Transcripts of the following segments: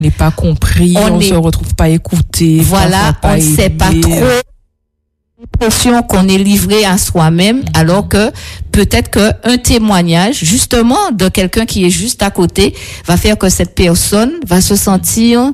n'est pas compris, on se retrouve pas écouté. Voilà, on ne sait pas trop. L'impression qu'on est livré à soi-même, alors que peut-être qu'un témoignage, justement, de quelqu'un qui est juste à côté, va faire que cette personne va se sentir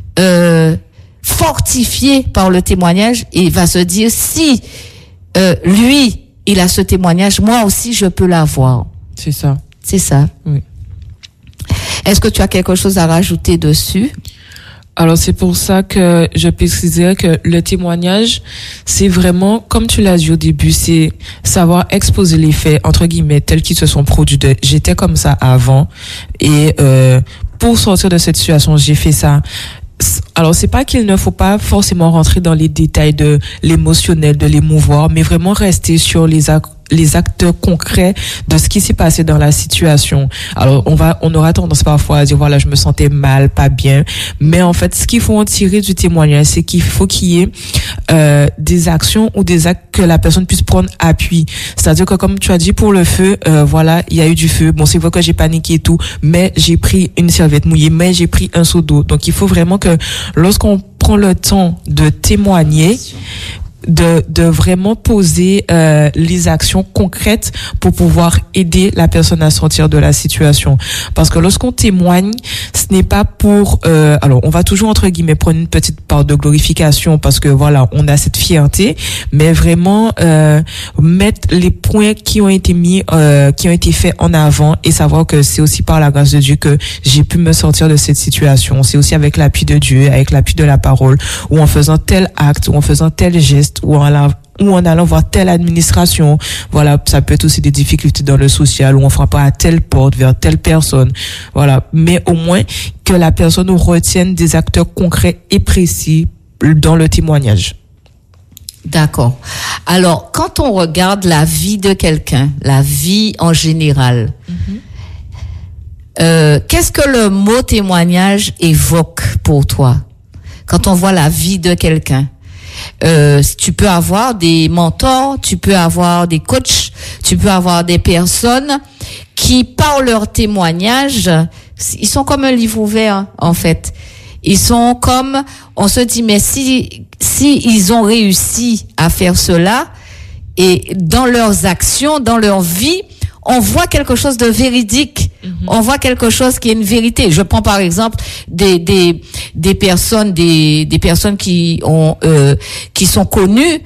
fortifiée par le témoignage et va se dire, si lui, il a ce témoignage, moi aussi, je peux l'avoir. C'est ça. C'est ça. Oui. Est-ce que tu as quelque chose à rajouter dessus? Alors, c'est pour ça que je préciserais que le témoignage, c'est vraiment, comme tu l'as dit au début, c'est savoir exposer les faits, entre guillemets, tels qu'ils se sont produits. J'étais comme ça avant. Et pour sortir de cette situation, j'ai fait ça. Alors, c'est pas qu'il ne faut pas forcément rentrer dans les détails de l'émotionnel, de l'émouvoir, mais vraiment rester sur les actes concrets de ce qui s'est passé dans la situation. Alors, on aura tendance parfois à dire, voilà, je me sentais mal, pas bien. Mais en fait, ce qu'il faut en tirer du témoignage, c'est qu'il faut qu'il y ait des actions ou des actes que la personne puisse prendre appui. C'est-à-dire que, comme tu as dit, pour le feu, voilà, il y a eu du feu. Bon, c'est vrai que j'ai paniqué et tout, mais j'ai pris une serviette mouillée, mais j'ai pris un seau d'eau. Donc, il faut vraiment que lorsqu'on prend le temps de témoigner, de vraiment poser les actions concrètes pour pouvoir aider la personne à sortir de la situation. Parce que lorsqu'on témoigne, ce n'est pas pour alors on va toujours entre guillemets prendre une petite part de glorification parce que voilà, on a cette fierté, mais vraiment mettre les points qui ont été mis qui ont été faits en avant et savoir que c'est aussi par la grâce de Dieu que j'ai pu me sortir de cette situation. C'est aussi avec l'appui de Dieu, avec l'appui de la parole, ou en faisant tel acte, ou en faisant tel geste, ou en allant voir telle administration. Voilà, ça peut être aussi des difficultés dans le social, où on frappe à telle porte, vers telle personne. Voilà. Mais au moins, que la personne retienne des acteurs concrets et précis dans le témoignage. D'accord. Alors, quand on regarde la vie de quelqu'un, la vie en général, qu'est-ce que le mot témoignage évoque pour toi? Quand on voit la vie de quelqu'un, tu peux avoir des mentors, tu peux avoir des coachs, tu peux avoir des personnes qui, par leur témoignage, ils sont comme un livre ouvert, en fait. Ils sont comme, on se dit, mais si ils ont réussi à faire cela, et dans leurs actions, dans leur vie, on voit quelque chose de véridique. On voit quelque chose qui est une vérité. Je prends par exemple des personnes qui sont connues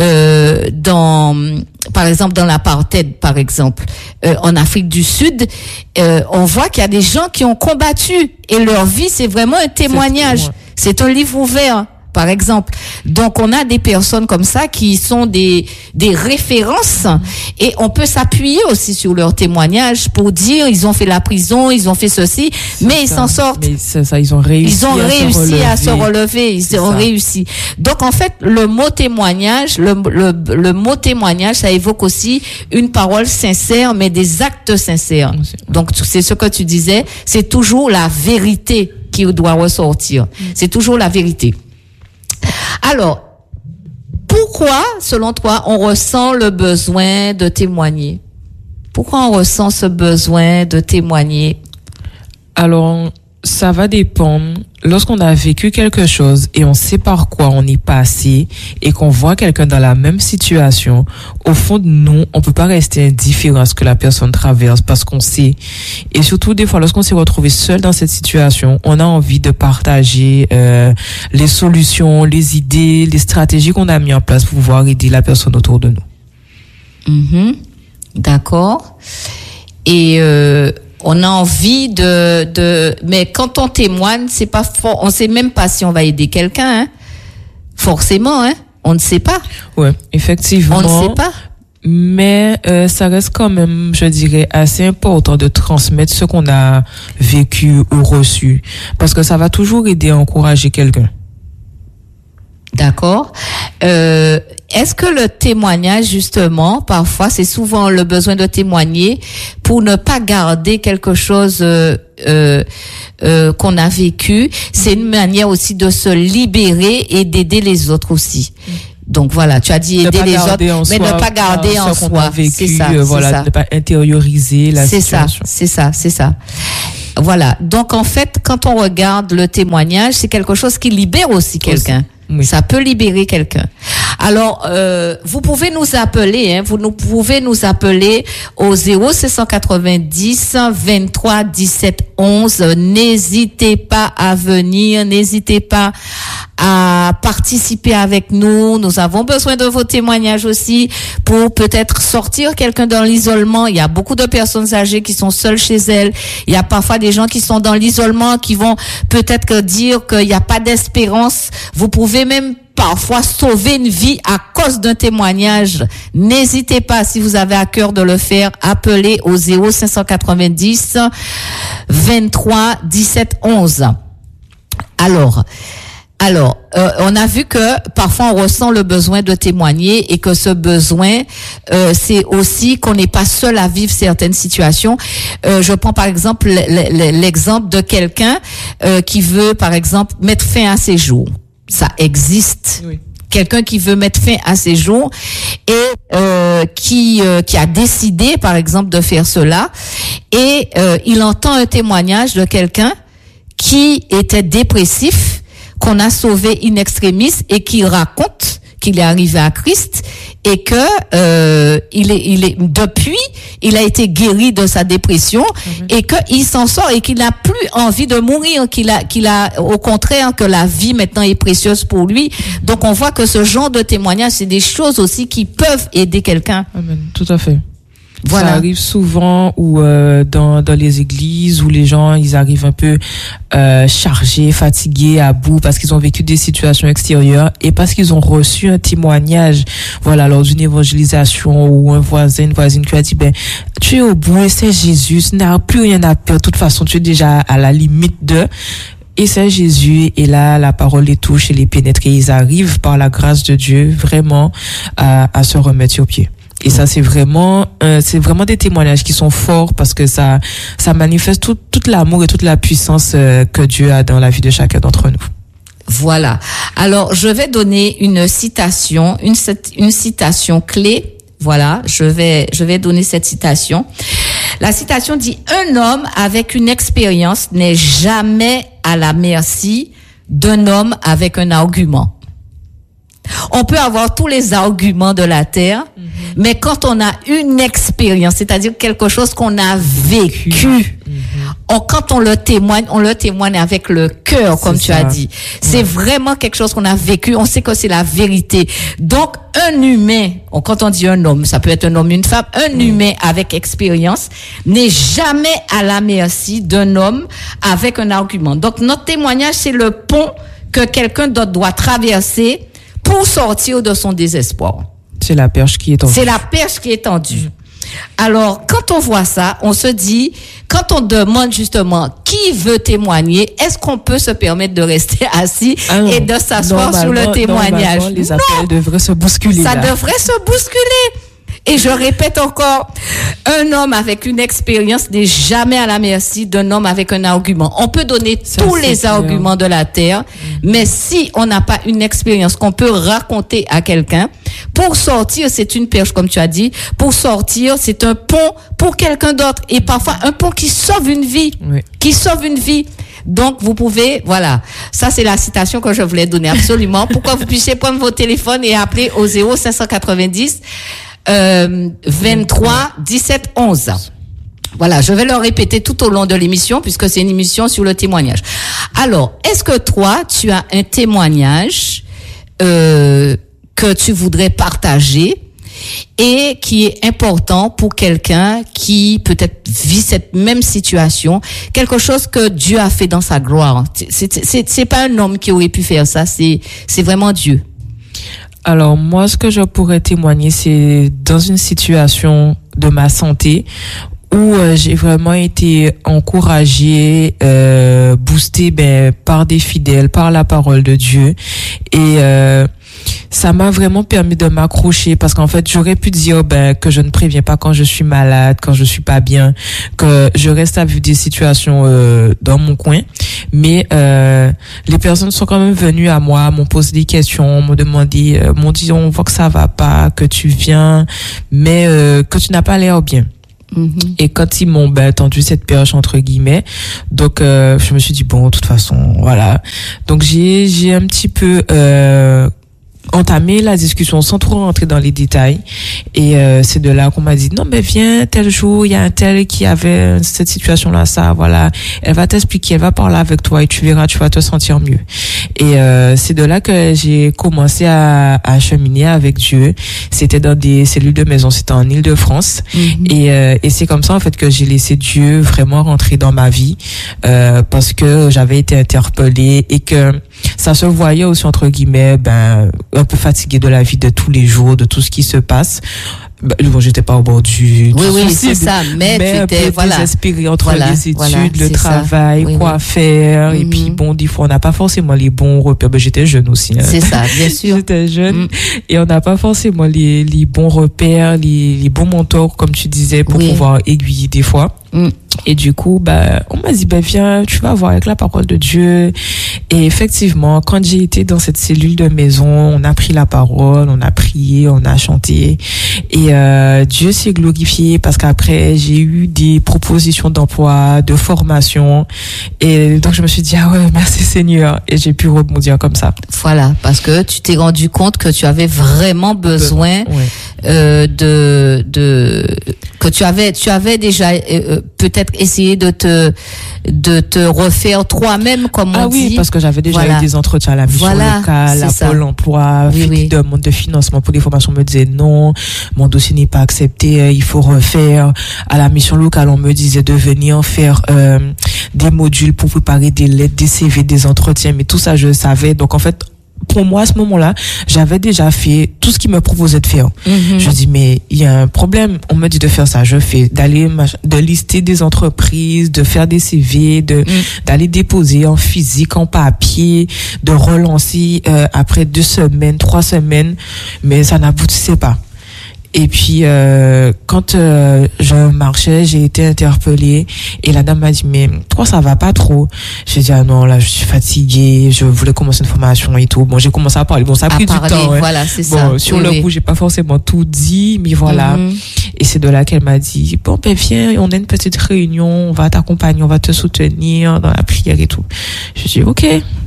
par exemple dans l'apartheid, par exemple en Afrique du Sud. On voit qu'il y a des gens qui ont combattu et leur vie c'est vraiment un témoignage. C'est un livre ouvert. Par exemple. Donc, on a des personnes comme ça qui sont des références et on peut s'appuyer aussi sur leurs témoignages pour dire ils ont fait la prison, ils ont fait ceci, mais ils s'en sortent. Mais c'est ça, ils ont réussi à se relever, ils ont réussi. Donc, en fait, le mot témoignage, le mot témoignage, ça évoque aussi une parole sincère, mais des actes sincères. Donc, c'est ce que tu disais, c'est toujours la vérité qui doit ressortir. C'est toujours la vérité. Alors, pourquoi, selon toi, on ressent le besoin de témoigner? Pourquoi on ressent ce besoin de témoigner? Alors, ça va dépendre. Lorsqu'on a vécu quelque chose et on sait par quoi on est passé et qu'on voit quelqu'un dans la même situation, au fond de nous, on peut pas rester indifférent à ce que la personne traverse parce qu'on sait. Et surtout, des fois, lorsqu'on s'est retrouvé seul dans cette situation, on a envie de partager les solutions, les idées, les stratégies qu'on a mis en place pour pouvoir aider la personne autour de nous. D'accord. Et on a envie mais quand on témoigne, c'est pas fort, on sait même pas si on va aider quelqu'un, hein. Forcément, hein. On ne sait pas. Ouais, effectivement. On ne sait pas. Mais ça reste quand même, je dirais, assez important de transmettre ce qu'on a vécu ou reçu. Parce que ça va toujours aider à encourager quelqu'un. D'accord. Est-ce que le témoignage, justement, parfois, c'est souvent le besoin de témoigner pour ne pas garder quelque chose qu'on a vécu. C'est une manière aussi de se libérer et d'aider les autres aussi. Donc voilà, tu as dit aider les autres, mais ne pas garder en soi. C'est ça. Voilà, ne pas intérioriser la situation. C'est ça. Voilà. Donc, en fait, quand on regarde le témoignage, c'est quelque chose qui libère aussi quelqu'un. Oui. Ça peut libérer quelqu'un. Alors, vous pouvez nous appeler, vous pouvez nous appeler au 0790 23 17 11. N'hésitez pas à venir, n'hésitez pas à participer avec nous. Nous avons besoin de vos témoignages aussi pour peut-être sortir quelqu'un dans l'isolement. Il y a beaucoup de personnes âgées qui sont seules chez elles. Il y a parfois des gens qui sont dans l'isolement, qui vont peut-être dire qu'il n'y a pas d'espérance. Vous pouvez même parfois sauver une vie à cause d'un témoignage. N'hésitez pas, si vous avez à cœur de le faire, appelez au 0590 23 17 11. Alors, on a vu que parfois on ressent le besoin de témoigner et que ce besoin, c'est aussi qu'on n'est pas seul à vivre certaines situations. Je prends par exemple l'exemple de quelqu'un qui veut par exemple mettre fin à ses jours. Ça existe. Oui. Quelqu'un qui veut mettre fin à ses jours et qui a décidé par exemple de faire cela et il entend un témoignage de quelqu'un qui était dépressif, qu'on a sauvé in extremis et qui raconte qu'il est arrivé à Christ et que depuis il a été guéri de sa dépression et qu'il s'en sort et qu'il n'a plus envie de mourir, qu'il a au contraire que la vie maintenant est précieuse pour lui. Donc on voit que ce genre de témoignage, c'est des choses aussi qui peuvent aider quelqu'un. Amen. Tout à fait. Voilà. Ça arrive souvent où dans les églises où les gens ils arrivent un peu chargés, fatigués, à bout parce qu'ils ont vécu des situations extérieures et parce qu'ils ont reçu un témoignage, voilà, lors d'une évangélisation ou un voisin, une voisine qui a dit tu es au bout et c'est Jésus, tu n'as plus rien à perdre, de toute façon tu es déjà à la limite de. Et c'est Jésus, et là, la parole les touche et les pénètre et ils arrivent par la grâce de Dieu vraiment à se remettre sur pied. Et ça, c'est vraiment des témoignages qui sont forts parce que ça manifeste tout l'amour et toute la puissance que Dieu a dans la vie de chacun d'entre nous. Voilà. Alors, je vais donner une citation clé. Voilà. Je vais donner cette citation. La citation dit: un homme avec une expérience n'est jamais à la merci d'un homme avec un argument. On peut avoir tous les arguments de la terre, mais quand on a une expérience, c'est-à-dire quelque chose qu'on a vécu, quand on le témoigne avec le cœur, comme tu as dit. C'est vraiment quelque chose qu'on a vécu, on sait que c'est la vérité. Donc, un humain, quand on dit un homme, ça peut être un homme, une femme, un humain avec expérience n'est jamais à la merci d'un homme avec un argument. Donc, notre témoignage, c'est le pont que quelqu'un d'autre doit traverser pour sortir de son désespoir. C'est la perche qui est tendue. C'est la perche qui est tendue. Alors, quand on voit ça, on se dit, quand on demande justement qui veut témoigner, est-ce qu'on peut se permettre de rester assis et de s'asseoir sur le témoignage? Les appels devraient se bousculer. Ça devrait se bousculer. Et je répète encore, un homme avec une expérience n'est jamais à la merci d'un homme avec un argument. On peut donner tous les arguments de la terre, mais si on n'a pas une expérience qu'on peut raconter à quelqu'un, pour sortir, c'est une perche, comme tu as dit. Pour sortir, c'est un pont pour quelqu'un d'autre. Et parfois, un pont qui sauve une vie. Oui. Qui sauve une vie. Donc, vous pouvez, voilà. Ça, c'est la citation que je voulais donner absolument. Pour que vous puissiez prendre vos téléphones et appeler au 0590 23 17 11. Voilà, je vais le répéter tout au long de l'émission puisque c'est une émission sur le témoignage. Alors, est-ce que toi, tu as un témoignage que tu voudrais partager et qui est important pour quelqu'un qui peut-être vit cette même situation, quelque chose que Dieu a fait dans sa gloire? C'est pas un homme qui aurait pu faire ça, c'est vraiment Dieu. Alors moi, ce que je pourrais témoigner, c'est dans une situation de ma santé où j'ai vraiment été encouragée, boostée par des fidèles, par la parole de Dieu, et ça m'a vraiment permis de m'accrocher parce qu'en fait j'aurais pu dire que je ne préviens pas quand je suis malade, quand je suis pas bien, que je reste à vivre des situations dans mon coin, mais les personnes sont quand même venues à moi, m'ont posé des questions, m'ont demandé, m'ont dit on voit que ça va pas, que tu viens, mais que tu n'as pas l'air bien. Et quand ils m'ont tendu cette perche entre guillemets, donc je me suis dit bon, de toute façon, voilà. Donc j'ai un petit peu entamer la discussion sans trop rentrer dans les détails, et c'est de là qu'on m'a dit non mais viens tel jour, il y a un tel qui avait cette situation là, ça, voilà, elle va t'expliquer, elle va parler avec toi et tu verras, tu vas te sentir mieux. Et c'est de là que j'ai commencé à cheminer avec Dieu. C'était dans des cellules de maison, c'était en Île-de-France. Et c'est comme ça en fait que j'ai laissé Dieu vraiment rentrer dans ma vie, parce que j'avais été interpellée et que ça se voyait aussi entre guillemets un peu fatiguée de la vie de tous les jours, de tout ce qui se passe. Bon, j'étais pas au bord du oui, c'est ça, mais tu étais, voilà, désespérée entre les études, le travail, quoi faire, et puis bon, des fois on n'a pas forcément les bons repères. J'étais jeune aussi, hein. C'est ça, bien sûr. J'étais jeune et on n'a pas forcément les bons repères, les bons mentors comme tu disais pour pouvoir aiguiller des fois. Et du coup, on m'a dit, viens, tu vas voir avec la parole de Dieu. Et effectivement, quand j'ai été dans cette cellule de maison, on a pris la parole, on a prié, on a chanté. Et Dieu s'est glorifié parce qu'après, j'ai eu des propositions d'emploi, de formation. Et donc, je me suis dit, ah ouais, merci Seigneur. Et j'ai pu rebondir comme ça. Voilà, parce que tu t'es rendu compte que tu avais vraiment besoin que tu avais déjà peut-être essayé de te refaire toi-même, comme on dit. Ah oui, parce que j'avais déjà eu des entretiens à la mission locale, à Pôle emploi, des demandes de financement pour des formations. On me disait non, mon dossier n'est pas accepté, il faut refaire. À la mission locale, on me disait de venir faire des modules pour préparer des lettres, des CV, des entretiens, mais tout ça je savais. Donc en fait, pour moi, à ce moment-là, j'avais déjà fait tout ce qu'il me proposait de faire. Je dis, mais il y a un problème. On me dit de faire ça. Je fais de lister des entreprises, de faire des CV, d'aller déposer en physique, en papier, de relancer, après 2 semaines, 3 semaines. Mais ça n'aboutissait pas. Et puis quand je marchais, j'ai été interpellée et la dame m'a dit mais toi ça va pas trop. J'ai dit ah non, là je suis fatiguée, je voulais commencer une formation et tout. Bon, j'ai commencé à parler. Bon, ça a pris du temps. Voilà, c'est bon, ça. sur le coup, j'ai pas forcément tout dit, mais voilà. Et c'est de là qu'elle m'a dit bon viens, on a une petite réunion, on va t'accompagner, on va te soutenir dans la prière et tout. Je dis OK.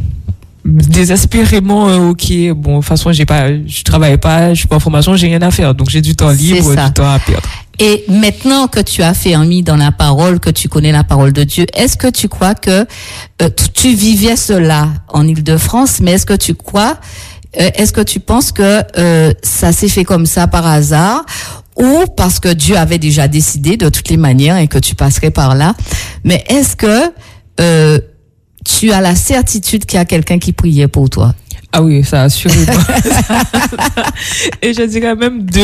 Désespérément, ok, bon, de toute façon, je travaillais pas, je suis pas en formation, j'ai rien à faire, donc j'ai du temps libre, du temps à perdre. Et maintenant que tu as fait un mis dans la parole, que tu connais la parole de Dieu, est-ce que tu crois que tu vivais cela en Île-de-France, mais est-ce que tu penses que ça s'est fait comme ça par hasard, ou parce que Dieu avait déjà décidé de toutes les manières et que tu passerais par là? Mais est-ce que tu as la certitude qu'il y a quelqu'un qui priait pour toi? Ah oui, ça assurément. Et je dirais même 2.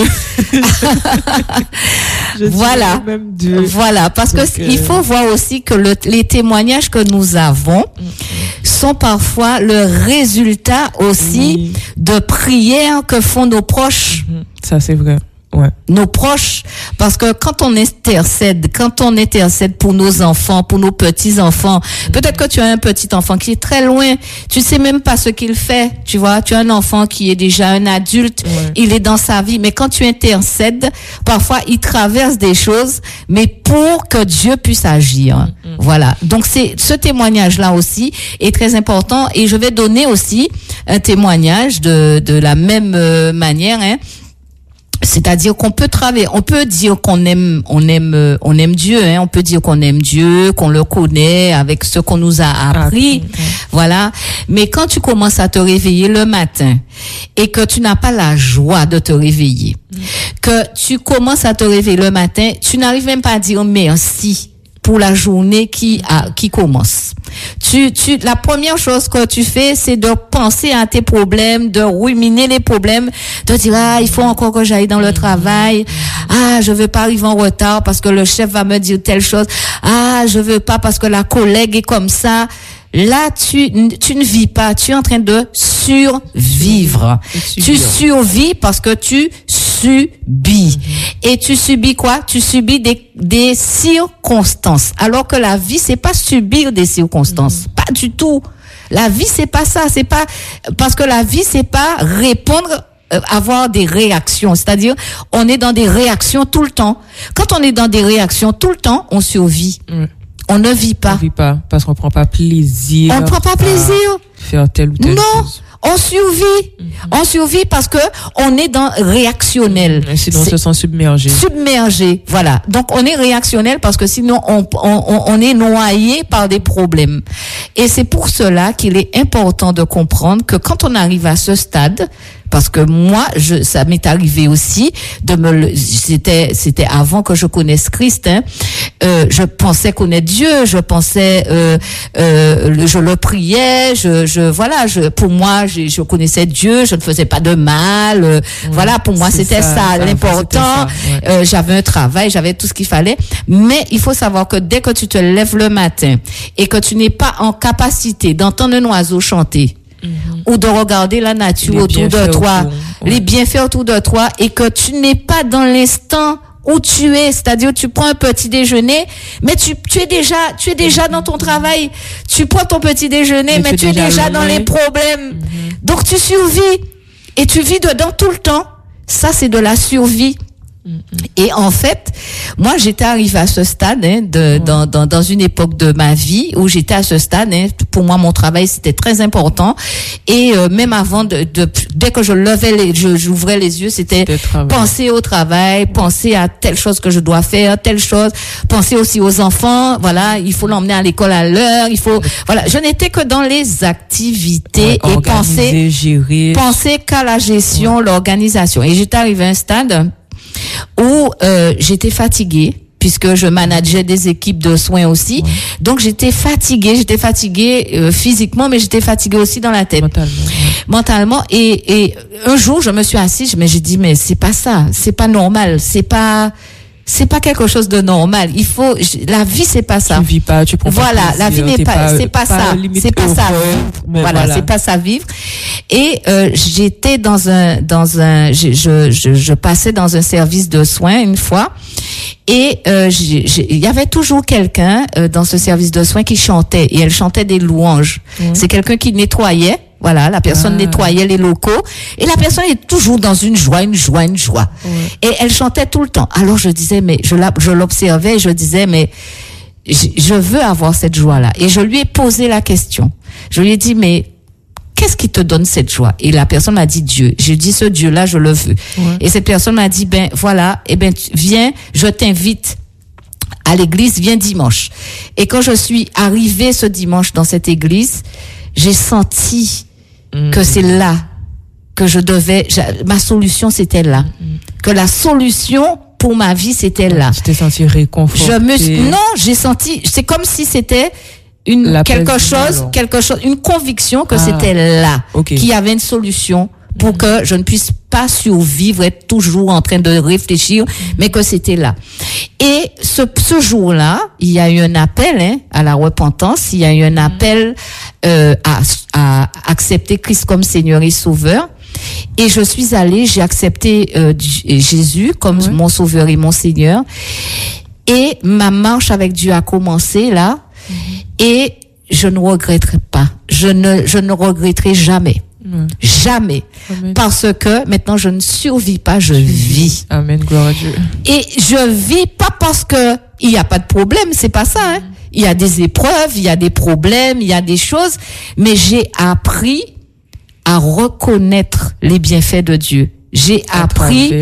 Voilà. Même 2. Voilà, parce que il faut voir aussi que les témoignages que nous avons sont parfois le résultat aussi de prières que font nos proches. Ça, c'est vrai. Ouais. Nos proches, parce que quand on intercède pour nos enfants, pour nos petits-enfants, peut-être que tu as un petit-enfant qui est très loin, tu sais même pas ce qu'il fait, tu vois, tu as un enfant qui est déjà un adulte, il est dans sa vie, mais quand tu intercèdes, parfois il traverse des choses, mais pour que Dieu puisse agir. Voilà. Donc ce témoignage-là aussi est très important, et je vais donner aussi un témoignage de la même manière, hein. C'est-à-dire qu'on peut travailler, on peut dire qu'on aime Dieu, hein, on peut dire qu'on aime Dieu, qu'on le connaît avec ce qu'on nous a appris, voilà. Mais quand tu commences à te réveiller le matin et que tu n'as pas la joie de te réveiller, que tu commences à te réveiller le matin, tu n'arrives même pas à dire merci pour la journée qui commence. La première chose que tu fais, c'est de penser à tes problèmes, de ruminer les problèmes, de dire, il faut encore que j'aille dans le travail. Je veux pas arriver en retard parce que le chef va me dire telle chose. Je veux pas parce que la collègue est comme ça. Là, tu ne vis pas, tu es en train de survivre. Tu survis parce que tu subis. Et tu subis quoi? Tu subis des circonstances. Alors que la vie, c'est pas subir des circonstances. Pas du tout. La vie, c'est pas ça. C'est pas, parce que la vie, c'est pas répondre avoir des réactions. C'est-à-dire, on est dans des réactions tout le temps. Quand on est dans des réactions tout le temps, on survit. On ne vit pas. On vit pas parce qu'on prend pas plaisir. On ne prend pas plaisir. Faire telle ou telle chose. On survit. On survit parce que on est dans réactionnel. Sinon, on se sent submergé. Submergé, voilà. Donc, on est réactionnel parce que sinon, on est noyé par des problèmes. Et c'est pour cela qu'il est important de comprendre que quand on arrive à ce stade, parce que moi, ça m'est arrivé aussi c'était avant que je connaisse Christ, hein. Je pensais connaître Dieu, je pensais, je le priais, pour moi, je connaissais Dieu, je ne faisais pas de mal, voilà, pour moi, c'était ça l'important. J'avais un travail, j'avais tout ce qu'il fallait. Mais il faut savoir que dès que tu te lèves le matin et que tu n'es pas en capacité d'entendre un oiseau chanter, ou de regarder la nature autour de toi, les bienfaits autour de toi, et que tu n'es pas dans l'instant où tu es, c'est-à-dire tu prends un petit déjeuner, mais tu es déjà dans ton travail, tu prends ton petit déjeuner, mais tu es déjà dans les problèmes. Donc tu survis, et tu vis dedans tout le temps. Ça, c'est de la survie. Et en fait, moi, j'étais arrivée à ce stade, hein, dans une époque de ma vie où j'étais à ce stade. Hein, pour moi, mon travail, c'était très important. Et même avant, dès que j'ouvrais les yeux, c'était penser au travail, penser à telle chose que je dois faire, telle chose, penser aussi aux enfants. Voilà, il faut l'emmener à l'école à l'heure. Voilà, je n'étais que dans les activités et penser qu'à la gestion, l'organisation. Et j'étais arrivée à un stade où j'étais fatiguée puisque je manageais des équipes de soins aussi. Donc j'étais fatiguée physiquement, mais j'étais fatiguée aussi dans la tête. Mentalement. Et un jour, je me suis assise, mais j'ai dit, mais c'est pas ça, c'est pas normal, c'est pas quelque chose de normal. La vie, c'est pas ça. Tu vis pas, tu prends pas voilà, plaisir, la vie n'est pas, c'est pas ça. C'est pas ça. Voilà, c'est pas ça vivre. Et, j'étais je passais dans un service de soins une fois. Et, il y avait toujours quelqu'un, dans ce service de soins qui chantait. Et elle chantait des louanges. C'est quelqu'un qui nettoyait. Voilà, la personne nettoyait les locaux et la personne est toujours dans une joie. Et elle chantait tout le temps. Alors je disais, mais je l'observais et je disais, mais je veux avoir cette joie-là. Et je lui ai posé la question. Je lui ai dit, mais qu'est-ce qui te donne cette joie? Et la personne m'a dit Dieu. J'ai dit, ce Dieu-là, je le veux. Et cette personne m'a dit, viens, je t'invite à l'église, viens dimanche. Et quand je suis arrivée ce dimanche dans cette église, j'ai senti que c'est là que ma solution c'était là. Que la solution pour ma vie c'était là. Tu t'es senti réconfortée? J'ai senti, c'est comme si c'était quelque chose, une conviction que c'était là, qu'il y avait une solution pour que je ne puisse pas survivre, être toujours en train de réfléchir, mais que c'était là. Et ce jour-là, il y a eu un appel à la repentance, il y a eu un appel à accepter Christ comme Seigneur et Sauveur. Et je suis allée, j'ai accepté Jésus comme mon Sauveur et mon Seigneur. Et ma marche avec Dieu a commencé là. Et je ne regretterai pas. Je ne regretterai jamais. Jamais. Amen. Parce que maintenant je ne survis pas, je vis. Amen, gloire à Dieu. Et je vis pas parce que il y a pas de problème, c'est pas ça, hein. Il y a des épreuves, il y a des problèmes, il y a des choses, mais j'ai appris à reconnaître les bienfaits de Dieu. J'ai appris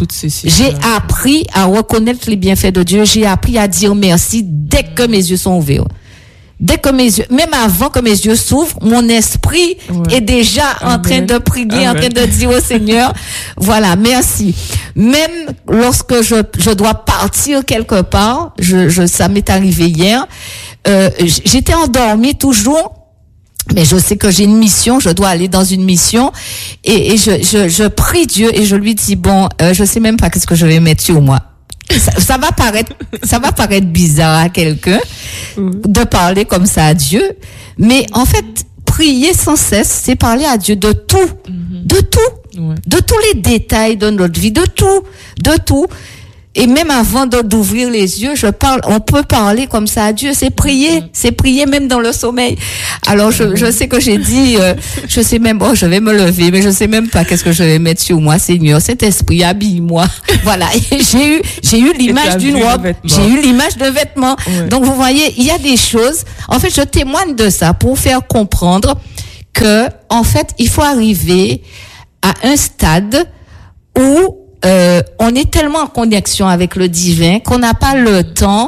à reconnaître les bienfaits de Dieu, j'ai appris à dire merci dès que mes yeux sont ouverts. Dès que même avant que mes yeux s'ouvrent, mon esprit est déjà en train de prier, en train de dire au Seigneur, voilà, merci. Même lorsque je dois partir quelque part, ça m'est arrivé hier, j'étais endormie toujours, mais je sais que j'ai une mission, je dois aller dans une mission, et je prie Dieu et je lui dis, je sais même pas qu'est-ce que je vais mettre sur moi. Ça va paraître bizarre à quelqu'un de parler comme ça à Dieu, mais en fait, prier sans cesse, c'est parler à Dieu de tout, de tous les détails de notre vie, de tout. Et même avant d'ouvrir les yeux, on peut parler comme ça à Dieu. C'est prier même dans le sommeil. Alors, je sais que j'ai dit, je sais même, je vais me lever, mais je sais même pas qu'est-ce que je vais mettre sur moi, Seigneur. Cet esprit, habille-moi. Voilà. Et j'ai eu l'image d'une robe. J'ai eu l'image de vêtements. Ouais. Donc, vous voyez, il y a des choses. En fait, je témoigne de ça pour faire comprendre que, en fait, il faut arriver à un stade où on est tellement en connexion avec le divin qu'on n'a pas le temps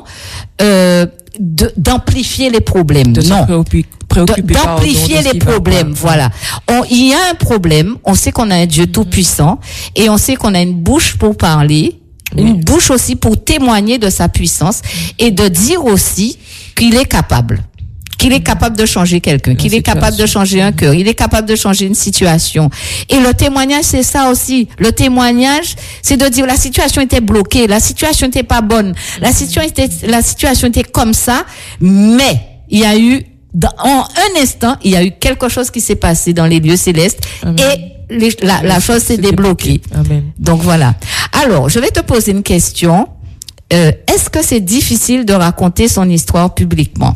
d'amplifier les problèmes. D'amplifier les problèmes, voilà. Il y a un problème, on sait qu'on a un Dieu tout-puissant et on sait qu'on a une bouche pour parler, une bouche aussi pour témoigner de sa puissance et de dire aussi qu'il est capable. Qu'il est capable de changer quelqu'un, qu'il est capable de changer un cœur, il est capable de changer une situation. Et le témoignage, c'est ça aussi. Le témoignage, c'est de dire la situation était bloquée, la situation n'était pas bonne, la situation était comme ça, mais il y a eu, en un instant, il y a eu quelque chose qui s'est passé dans les lieux célestes. Amen. Et la chose s'est débloquée. Amen. Donc voilà. Alors, je vais te poser une question. Est-ce que c'est difficile de raconter son histoire publiquement?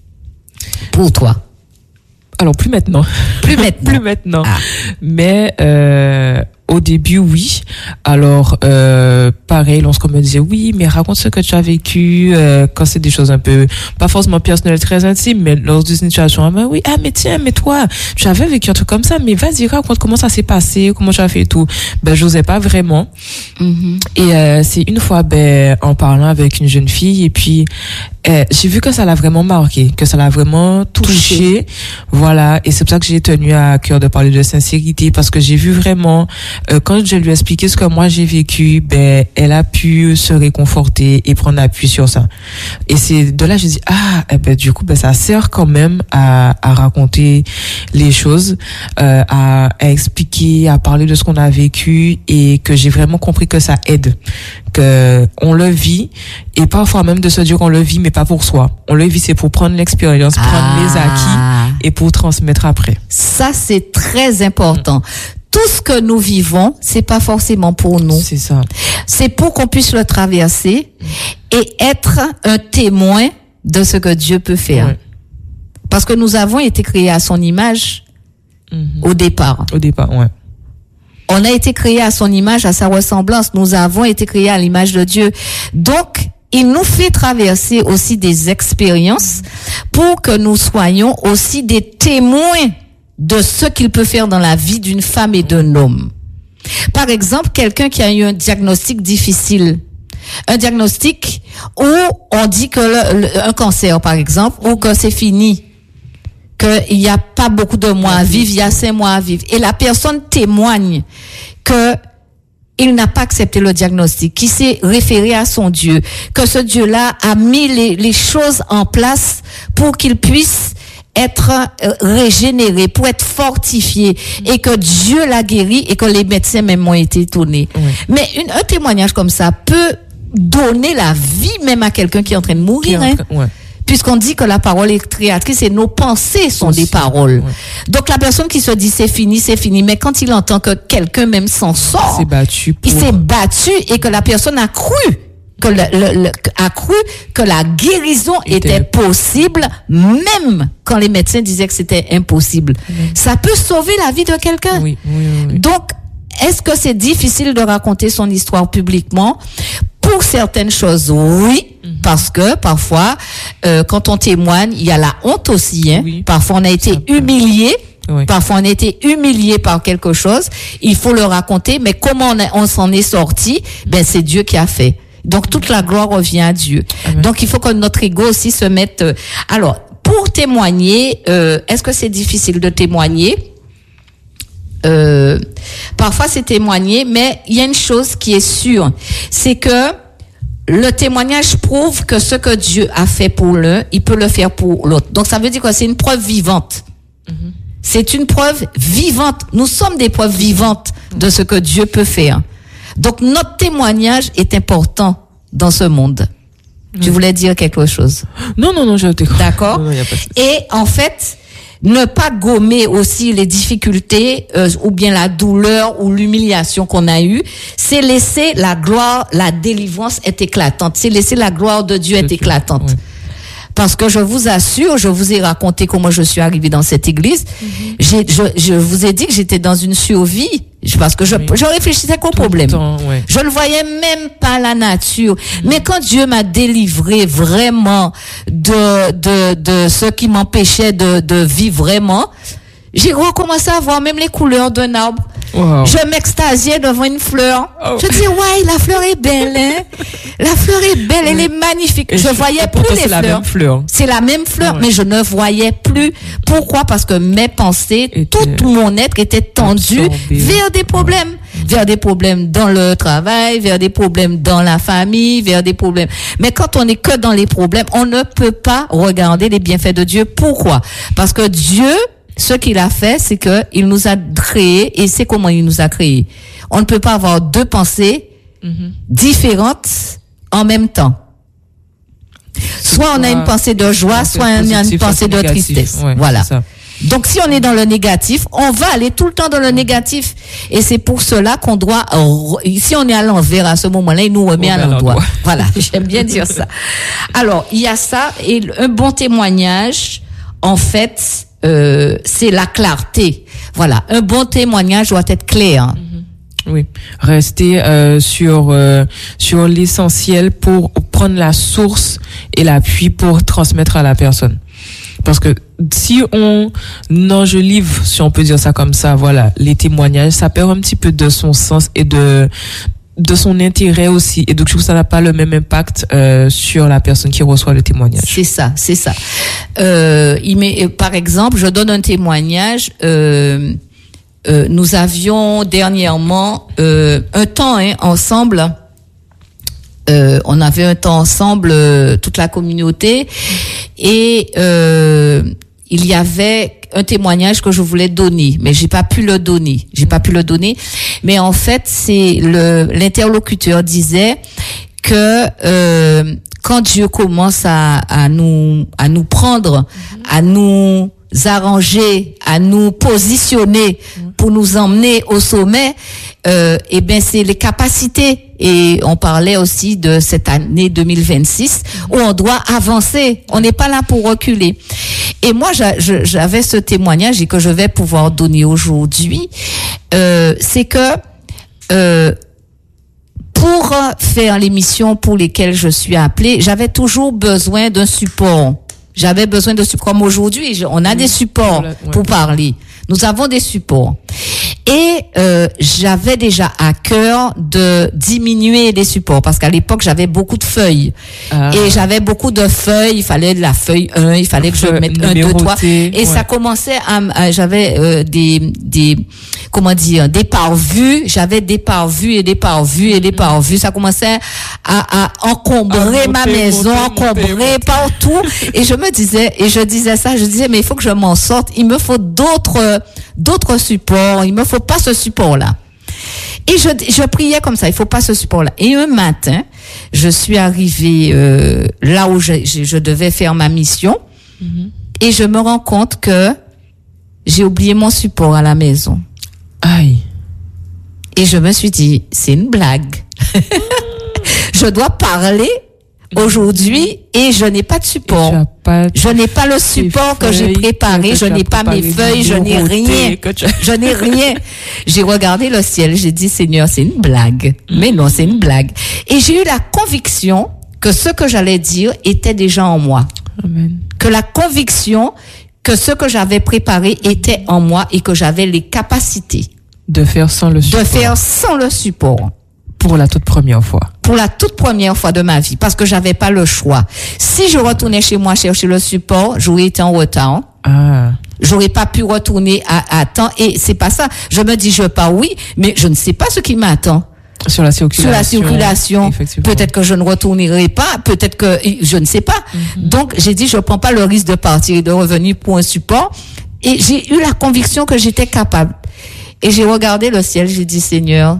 Pour toi? Alors, plus maintenant. Plus maintenant. Ah. Mais au début, oui. Alors, pareil, lorsqu'on me disait, oui, mais raconte ce que tu as vécu, quand c'est des choses un peu, pas forcément personnelles, très intimes, mais lors d'une situation, mais tiens, mais toi, tu avais vécu un truc comme ça, mais vas-y, raconte comment ça s'est passé, comment tu as fait et tout. J'osais pas vraiment. Mm-hmm. Et c'est une fois, en parlant avec une jeune fille, et puis, j'ai vu que ça l'a vraiment marqué, que ça l'a vraiment touché. Voilà. Et c'est pour ça que j'ai tenu à cœur de parler de sincérité, parce que j'ai vu vraiment, quand je lui ai expliqué ce que moi j'ai vécu, elle a pu se réconforter et prendre appui sur ça. Et c'est de là, je dis, du coup, ça sert quand même à raconter les choses, à expliquer, à parler de ce qu'on a vécu, et que j'ai vraiment compris que ça aide, que on le vit, et parfois même de se dire qu'on le vit, mais pas pour soi. On le vit, c'est pour prendre l'expérience, prendre les acquis et pour transmettre après. Ça, c'est très important. Tout ce que nous vivons, c'est pas forcément pour nous. C'est ça. C'est pour qu'on puisse le traverser et être un témoin de ce que Dieu peut faire. Ouais. Parce que nous avons été créés à son image au départ. Au départ, ouais. On a été créés à son image, à sa ressemblance. Nous avons été créés à l'image de Dieu. Donc, il nous fait traverser aussi des expériences pour que nous soyons aussi des témoins de ce qu'il peut faire dans la vie d'une femme et d'un homme. Par exemple, quelqu'un qui a eu un diagnostic difficile, un diagnostic où on dit que un cancer, par exemple, ou que c'est fini, qu'il n'y a pas beaucoup de mois à vivre, il y a 5 mois à vivre. Et la personne témoigne que il n'a pas accepté le diagnostic, qui s'est référé à son Dieu, que ce Dieu-là a mis les choses en place pour qu'il puisse être régénéré, pour être fortifié, et que Dieu l'a guéri et que les médecins même ont été étonnés. Oui. Mais un témoignage comme ça peut donner la vie même à quelqu'un qui est en train de mourir. Ouais. Puisqu'on dit que la parole est créatrice et nos pensées sont des paroles. Ouais. Donc la personne qui se dit c'est fini, mais quand il entend que quelqu'un même s'en sort, il s'est battu et que la personne a cru que la guérison était possible, même quand les médecins disaient que c'était impossible. Ça peut sauver la vie de quelqu'un. Oui. Donc, est-ce que c'est difficile de raconter son histoire publiquement? Pour certaines choses, oui, parce que parfois, quand on témoigne, il y a la honte aussi. Oui. Parfois, on a été humilié. Oui. Parfois, on a été humilié par quelque chose. Il faut le raconter, mais comment on s'en est sorti? C'est Dieu qui a fait. Donc, toute la gloire revient à Dieu. Amen. Donc, il faut que notre ego aussi se mette... Alors, pour témoigner, est-ce que c'est difficile de témoigner? Parfois, c'est témoigner, mais il y a une chose qui est sûre, c'est que le témoignage prouve que ce que Dieu a fait pour l'un, il peut le faire pour l'autre. Donc, ça veut dire que c'est une preuve vivante. C'est une preuve vivante. Nous sommes des preuves vivantes de ce que Dieu peut faire. Donc, notre témoignage est important dans ce monde. Tu voulais dire quelque chose? Non, je t'écoute. D'accord. Et en fait, ne pas gommer aussi les difficultés ou bien la douleur ou l'humiliation qu'on a eue, c'est laisser la gloire, la délivrance être éclatante, c'est laisser la gloire de Dieu être éclatante. Oui. Parce que je vous assure, je vous ai raconté comment je suis arrivée dans cette église. Je vous ai dit que j'étais dans une survie parce que je réfléchissais qu'au problème. Je ne voyais même pas la nature. Mais quand Dieu m'a délivré vraiment de ce qui m'empêchait de vivre vraiment, j'ai recommencé à voir même les couleurs d'un arbre. Wow. Je m'extasiais devant une fleur. Oh. Je disais, ouais, la fleur est belle, hein. La fleur est belle, elle est magnifique. Je voyais plus les fleurs. C'est la même fleur, mais je ne voyais plus. Pourquoi? Parce que mes pensées, tout mon être était tendu vers des problèmes. Vers des problèmes dans le travail, vers des problèmes dans la famille, vers des problèmes. Mais quand on n'est que dans les problèmes, on ne peut pas regarder les bienfaits de Dieu. Pourquoi? Parce que Dieu, ce qu'il a fait, c'est que il nous a créés, et c'est comment il nous a créés. On ne peut pas avoir deux pensées différentes en même temps. Soit on a une pensée de joie, soit on a une pensée de tristesse. Ouais, voilà. Donc si on est dans le négatif, on va aller tout le temps dans le négatif. Et c'est pour cela qu'on doit, si on est à l'envers à ce moment-là, il nous remet à l'endroit. Voilà, j'aime bien dire ça. Alors, il y a ça, et un bon témoignage, en fait, c'est la clarté. Voilà, un bon témoignage doit être clair. Oui, rester sur l'essentiel pour prendre la source et l'appui pour transmettre à la personne. Parce que si on enjolive, si on peut dire ça comme ça, voilà, les témoignages, ça perd un petit peu de son sens et de son intérêt aussi. Et donc, je trouve que ça n'a pas le même impact sur la personne qui reçoit le témoignage. C'est ça. Par exemple, je donne un témoignage. Nous avions dernièrement un temps ensemble. On avait un temps ensemble, toute la communauté, et il y avait un témoignage que je voulais donner, mais j'ai pas pu le donner. Mais en fait, c'est l'interlocuteur disait que quand Dieu commence à nous prendre, à nous arranger, à nous positionner pour nous emmener au sommet, et ben c'est les capacités. Et on parlait aussi de cette année 2026 où on doit avancer. On n'est pas là pour reculer. Et moi, j'avais ce témoignage et que je vais pouvoir donner aujourd'hui. C'est que pour faire les missions pour lesquelles je suis appelée, j'avais toujours besoin d'un support. J'avais besoin de support. Comme aujourd'hui, on a des supports pour parler. Nous avons des supports. Et j'avais déjà à cœur de diminuer les supports parce qu'à l'époque j'avais beaucoup de feuilles et j'avais beaucoup de feuilles, il fallait de la feuille 1, il fallait que je mette 1, 2, 3 et ça commençait j'avais des parvues, j'avais des parvues et des parvues et des parvues, ça commençait à encombrer ma maison, encombrer partout et je disais mais il faut que je m'en sorte, il me faut d'autres supports, il me faut pas ce support-là. Et je priais comme ça, il faut pas ce support-là. Et un matin, je suis arrivée là où je devais faire ma mission et je me rends compte que j'ai oublié mon support à la maison. Aïe. Et je me suis dit, c'est une blague. Je dois parler aujourd'hui et je n'ai pas de support. Je n'ai pas le support que j'ai préparé, je n'ai pas mes feuilles, je n'ai rien. Je n'ai rien. J'ai regardé le ciel, j'ai dit Seigneur, c'est une blague. Mais non, c'est une blague. Et j'ai eu la conviction que ce que j'allais dire était déjà en moi. Amen. Que la conviction que ce que j'avais préparé était en moi et que j'avais les capacités de faire sans le support. Pour la toute première fois. Pour la toute première fois de ma vie, parce que j'avais pas le choix. Si je retournais chez moi chercher le support, j'aurais été en retard. J'aurais pas pu retourner à temps. Et c'est pas ça. Je me dis, je pars, oui, mais je ne sais pas ce qui m'attend. Sur la circulation. Peut-être que je ne retournerai pas. Peut-être que je ne sais pas. Donc, j'ai dit, je prends pas le risque de partir et de revenir pour un support. Et j'ai eu la conviction que j'étais capable. Et j'ai regardé le ciel, j'ai dit, Seigneur,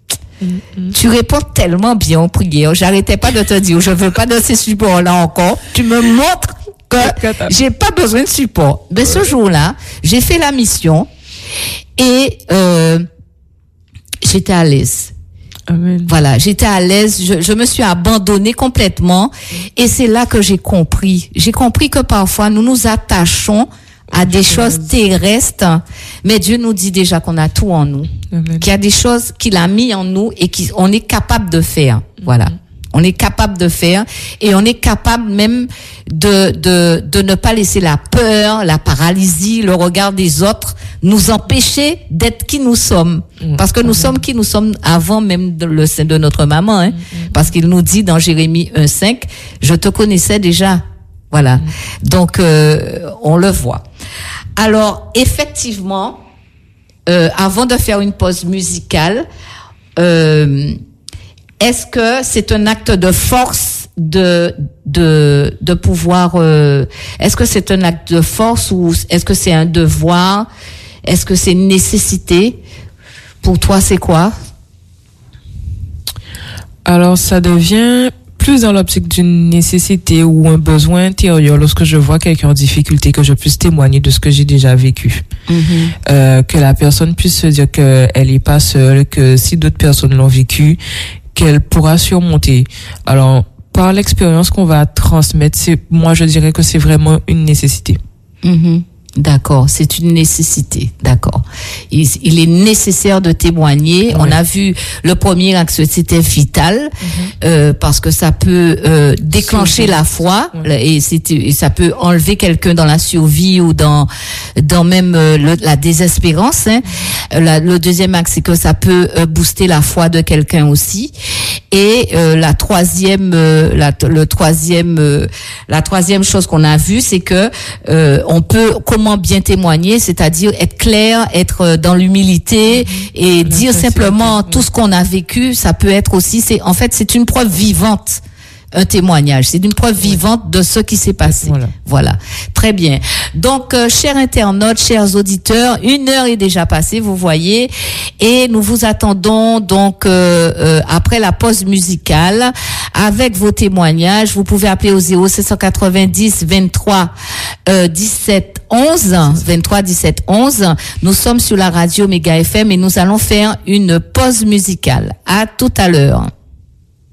tu réponds tellement bien aux prières. J'arrêtais pas de te dire, je veux pas de ces supports-là encore. Tu me montres j'ai pas besoin de support. Mais ce jour-là, j'ai fait la mission et j'étais à l'aise. Amen. Voilà, j'étais à l'aise, je me suis abandonnée complètement et c'est là que j'ai compris. J'ai compris que parfois nous nous attachons à des choses terrestres, mais Dieu nous dit déjà qu'on a tout en nous. Amen. Qu'il y a des choses qu'il a mis en nous et qu'on est capable de faire. Voilà. On est capable de faire et on est capable même de ne pas laisser la peur, la paralysie, le regard des autres nous empêcher d'être qui nous sommes. Parce que nous sommes qui nous sommes avant même le sein de notre maman, hein. Parce qu'il nous dit dans Jérémie 1:5, je te connaissais déjà. Voilà. Donc, on le voit. Alors, effectivement, avant de faire une pause musicale, est-ce que c'est un acte de force de pouvoir, est-ce que c'est un acte de force ou est-ce que c'est un devoir? Est-ce que c'est une nécessité? Pour toi, c'est quoi? Alors, ça devient plus dans l'optique d'une nécessité ou un besoin intérieur lorsque je vois quelqu'un en difficulté, que je puisse témoigner de ce que j'ai déjà vécu. Que la personne puisse se dire qu'elle est pas seule, que si d'autres personnes l'ont vécu, qu'elle pourra surmonter. Alors, par l'expérience qu'on va transmettre, moi je dirais que c'est vraiment une nécessité. D'accord, c'est une nécessité, d'accord. Il est nécessaire de témoigner. On a vu le premier axe, c'était vital, parce que ça peut déclencher la foi et ça peut enlever quelqu'un dans la survie ou dans même la désespérance. Hein. Le deuxième axe, c'est que ça peut booster la foi de quelqu'un aussi. Et la troisième chose qu'on a vue, c'est que on peut comment bien témoigner, c'est-à-dire être clair, être dans l'humilité et dire simplement tout ce qu'on a vécu. Ça peut être aussi, c'est une preuve vivante. Un témoignage, c'est une preuve vivante de ce qui s'est passé. Voilà. Très bien. Donc, chers internautes, chers auditeurs, 1 heure est déjà passée, vous voyez, et nous vous attendons donc après la pause musicale avec vos témoignages. Vous pouvez appeler au 0790 23 17 11 23 17 11. Nous sommes sur la radio Méga FM et nous allons faire une pause musicale. À tout à l'heure.